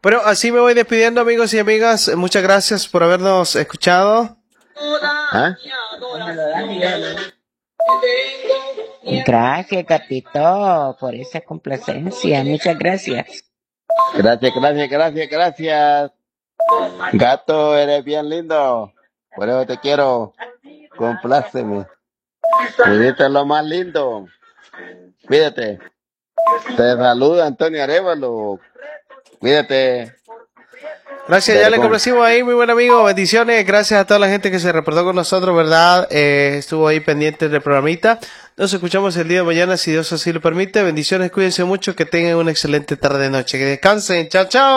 Bueno, así me voy despidiendo, amigos y amigas. Muchas gracias por habernos escuchado. ¿Ah? Gracias, gatito, por esa complacencia. Muchas gracias. Gracias. Gato, eres bien lindo. Por eso te quiero. Compláceme. Cuídate lo más lindo. Cuídate. Te saluda Antonio Arevalo. Cuídate. Gracias, ya le complacimos ahí, muy buen amigo. Bendiciones. Gracias a toda la gente que se reportó con nosotros, ¿verdad? Estuvo ahí pendiente del programita. Nos escuchamos el día de mañana, si Dios así lo permite. Bendiciones, cuídense mucho, que tengan una excelente tarde-noche. Que descansen. Chao, chao.